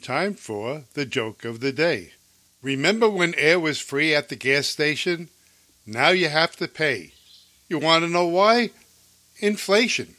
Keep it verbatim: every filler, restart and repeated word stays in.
time for the joke of the day. Remember when air was free at the gas station? Now you have to pay. You want to know why? Inflation.